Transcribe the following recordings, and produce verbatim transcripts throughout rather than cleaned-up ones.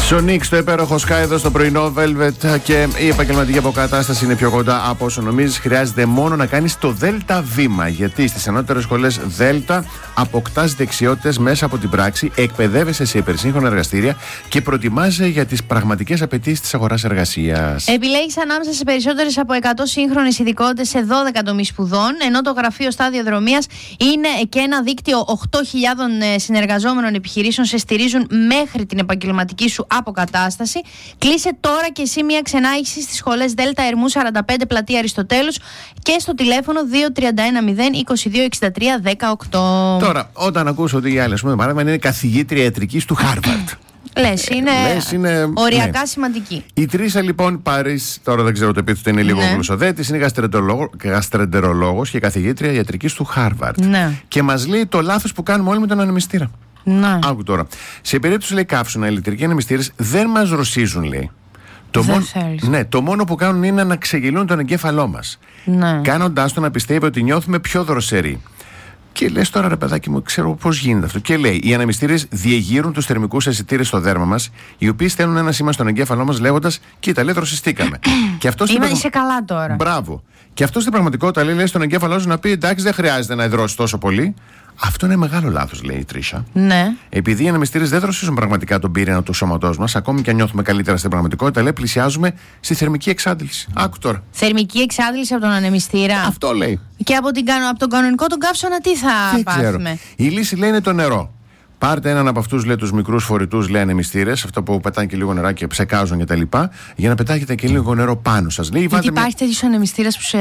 Σονίκ στο υπέροχο Sky εδώ στο πρωινό Velvet, και η επαγγελματική αποκατάσταση είναι πιο κοντά από όσο νομίζεις. Χρειάζεται μόνο να κάνεις το Δέλτα βήμα. Γιατί στις ανώτερες σχολές Δέλτα αποκτάς δεξιότητες μέσα από την πράξη, εκπαιδεύεσαι σε υπερσύγχρονα εργαστήρια και προετοιμάζεσαι για τις πραγματικές απαιτήσεις της αγοράς εργασίας. Επιλέγεις ανάμεσα σε περισσότερες από εκατό σύγχρονες ειδικότητες σε δώδεκα τομείς σπουδών, ενώ το γραφείο σταδιοδρομίας είναι και ένα δίκτυο οκτώ χιλιάδων συνεργαζόμενων επιχειρήσεων σε στηρίζουν μέχρι την επαγγελματική σου αποκατάσταση. Κλείσε τώρα και εσύ μια ξενάγηση στις σχολές Δέλτα Ερμού σαράντα πέντε πλατεία Αριστοτέλους και στο τηλέφωνο δύο τρία ένα μηδέν είκοσι δύο εξήντα τρία δεκαοκτώ. Τώρα, όταν ακούσω ότι η άλλη, ας πούμε, παράδειγμα, είναι καθηγήτρια ιατρικής του Χάρβαρντ. Λες, είναι, Λες, είναι οριακά ναι. σημαντική. Η Τρίσα λοιπόν Πάρης, τώρα δεν ξέρω το επίθετο, είναι λίγο ναι. γλωσσοδέτης, είναι γαστρεντερολόγος και καθηγήτρια ιατρικής του Χάρβαρντ. Ναι. Και μας λέει το λάθος που κάνουμε όλοι με τον ανεμιστήρα. Ναι. Άκου τώρα. Σε περίπτωση, λέει, καύσωνα, ηλεκτρικοί ανεμιστήρες δεν μας ρωσίζουν, λέει. Το, δεν μόνο, ναι, το μόνο που κάνουν είναι να ξεγελούν τον εγκέφαλό μας. Ναι. Κάνοντάς το να πιστεύει ότι νιώθουμε πιο δροσεροί. Και λες τώρα, ρε παιδάκι μου, ξέρω πώς γίνεται αυτό. Και λέει: οι ανεμιστήρες διεγείρουν τους θερμικούς αισθητήρες στο δέρμα μας, οι οποίοι στέλνουν ένα σήμα στον εγκέφαλό μας λέγοντας: κοίτα, λέει, δροσιστήκαμε. Και αυτό Είμαι είσαι καλά τώρα. Μπράβο. Και αυτό στην πραγματικότητα λέει, λέει στον εγκέφαλό σου να πει: εντάξει, δεν χρειάζεται να υδρώσει τόσο πολύ. Αυτό είναι μεγάλο λάθος, λέει η Τρίσα. Ναι. Επειδή οι ανεμιστήρες δεν δροσίζουν πραγματικά τον πυρήνα του σώματός μας, ακόμη και αν νιώθουμε καλύτερα στην πραγματικότητα, λέει, πλησιάζουμε στη θερμική εξάντληση. Άκου τώρα. Θερμική εξάντληση από τον ανεμιστήρα. Αυτό λέει. Και από, την, από τον κανονικό τον καύσωνα τι θα δεν πάθουμε. Ξέρω. Η λύση, λέει, είναι το νερό. Πάρτε έναν από αυτούς, λέει, τους μικρούς φορητούς, λέει, ανεμιστήρες, αυτό που πετάνε και λίγο νεράκι και ψεκάζουν και τα λοιπά, για να πετάγετε και λίγο νερό πάνω σας. Λέει, γιατί υπάρχει μια... τέτοιος ανεμιστήρας που, σε...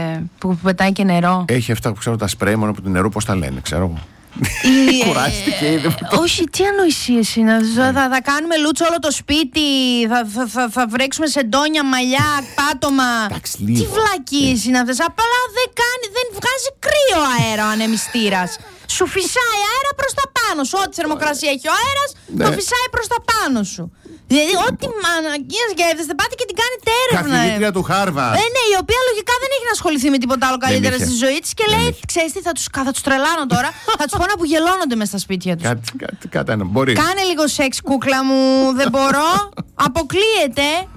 που πετάει και νερό. Έχει αυτά που ξέρω τα σπρέι μόνο από το νερό, πώς τα λένε, ξέρω εγώ. Κουράστηκε ήδη. Όχι, τι ανοησίες είναι. Θα, θα κάνουμε λούτσο όλο το σπίτι, θα, θα, θα, θα βρέξουμε σεντόνια, μαλλιά, πάτωμα. Τι βλακίες είναι αυτές. Απλά δεν, κάνει, δεν βγάζει κρύο αέρα ο ανεμιστήρας. Σου φυσάει αέρα προς τα πάνω σου. Ό,τι θερμοκρασία έχει ο αέρας, ναι. το φυσάει προς τα πάνω σου. Δηλαδή, ό,τι μανακία σκέφτεστε, πάτε και την κάνετε έρευνα. Καθηγήτρια του Χάρβαρντ. Ε, ναι, η οποία λογικά δεν έχει να ασχοληθεί με τίποτα άλλο καλύτερα στη ζωή της και δεν λέει: είχε. ξέρεις τι, θα τους, θα τους τρελάνω τώρα. Θα τους πω να απογελώνονται μες στα σπίτια τους. Κάτι, κάτι, κάτι, μπορεί. Κάνε λίγο σεξ, κούκλα μου, δεν μπορώ. Αποκλείεται.